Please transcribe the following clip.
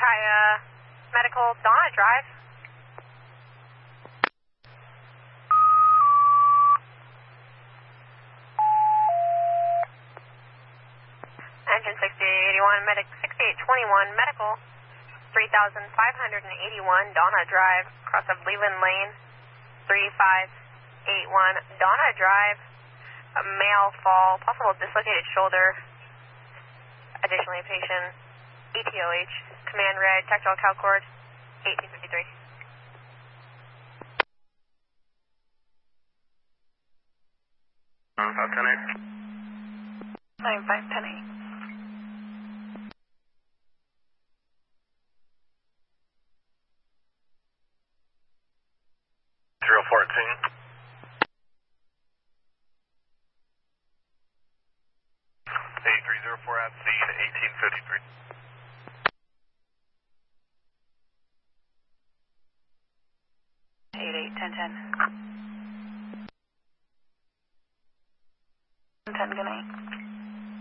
Medical Donna Drive. Engine 6881, Medic 6821, Medical 3581, Donna Drive, cross of Leland Lane, 3581, Donna Drive, a male fall, possible dislocated shoulder, additionally patient, ETOH, command red, tactile CalCord, 1853. How 10-8? 9510-8. 014. 8304 at scene, 1853. Eight 1010. 10 good night.